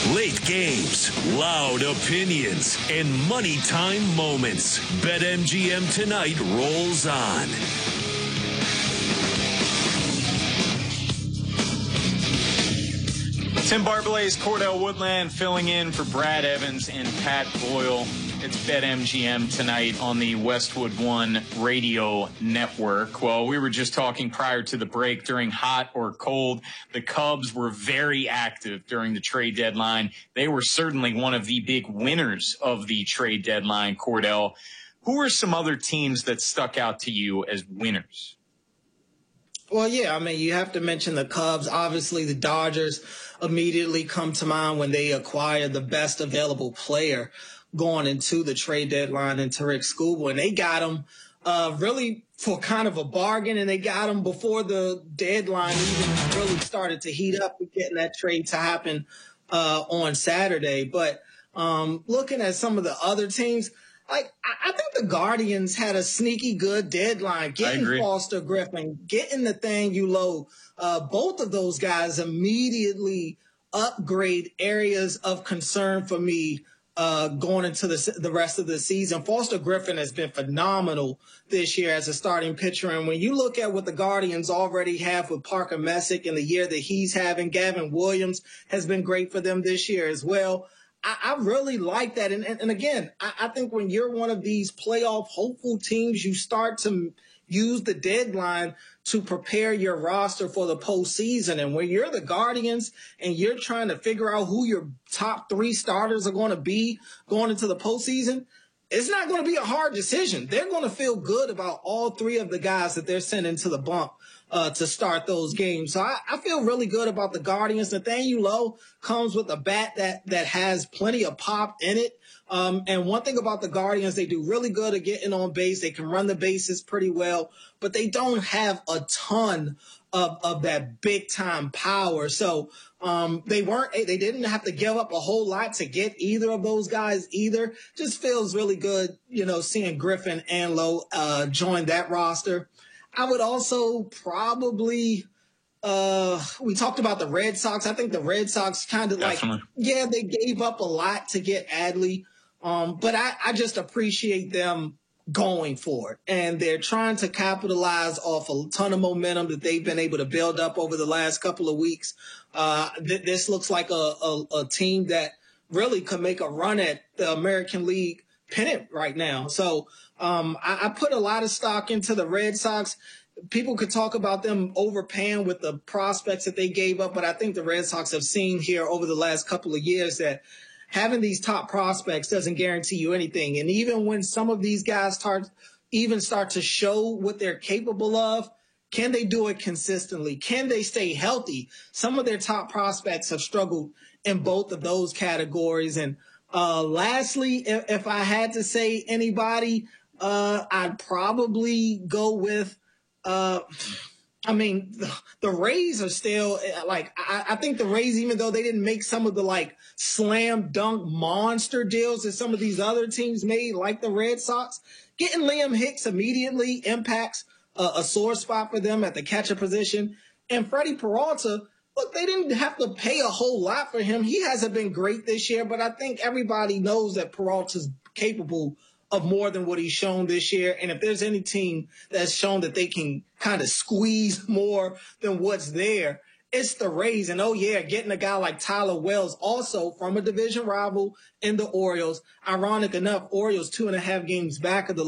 Late games, loud opinions, and money time moments. BetMGM Tonight rolls on. Tim Barbalaise, Cordell Woodland filling in for Brad Evans and Pat Boyle. It's BetMGM Tonight on the Westwood One Radio Network. Well, we were just talking prior to the break during hot or cold. The Cubs were very active during the trade deadline. They were certainly one of the big winners of the trade deadline, Cordell. Who are some other teams that stuck out to you as winners? Well, yeah, I mean, you have to mention the Cubs. Obviously, the Dodgers immediately come to mind when they acquired the best available player going into the trade deadline in Tarik Skubal. And they got him really for kind of a bargain, and they got him before the deadline even really started to heat up with getting that trade to happen on Saturday. But looking at some of the other teams, like, I think the Guardians had a sneaky good deadline. Getting Foster Griffin, getting Nathaniel Lowe, both of those guys immediately upgrade areas of concern for me going into the rest of the season. Foster Griffin has been phenomenal this year as a starting pitcher. And when you look at what the Guardians already have with Parker Messick in the year that he's having, Gavin Williams has been great for them this year as well. I really like that. And again, I think when you're one of these playoff hopeful teams, you start to use the deadline to prepare your roster for the postseason. And when you're the Guardians and you're trying to figure out who your top three starters are going to be going into the postseason, it's not going to be a hard decision. They're going to feel good about all three of the guys that they're sending to the bump to start those games. So I feel really good about the Guardians. Nathaniel Lowe comes with a bat that has plenty of pop in it. And one thing about the Guardians, they do really good at getting on base. They can run the bases pretty well, but they don't have a ton of that big time power. So they didn't have to give up a whole lot to get either of those guys either. Just feels really good, seeing Griffin and Lowe join that roster. I would also probably we talked about the Red Sox. I think the Red Sox kind of they gave up a lot to get Adley. But I just appreciate them going for it. And they're trying to capitalize off a ton of momentum that they've been able to build up over the last couple of weeks. This looks like a team that really could make a run at the American League pennant right now. So I put a lot of stock into the Red Sox. People could talk about them overpaying with the prospects that they gave up, but I think the Red Sox have seen here over the last couple of years that having these top prospects doesn't guarantee you anything. And even when some of these guys start to show what they're capable of, can they do it consistently? Can they stay healthy? Some of their top prospects have struggled in both of those categories. And lastly, if I had to say anybody, I'd probably go with the Rays are still I think the Rays, even though they didn't make some of the slam dunk monster deals that some of these other teams made, like the Red Sox, getting Liam Hicks immediately impacts a sore spot for them at the catcher position. And Freddie Peralta, look, they didn't have to pay a whole lot for him. He hasn't been great this year, but I think everybody knows that Peralta's capable of more than what he's shown this year. And if there's any team that's shown that they can kind of squeeze more than what's there, it's the Rays. And, getting a guy like Tyler Wells, also from a division rival in the Orioles. Ironic enough, Orioles 2.5 games back of the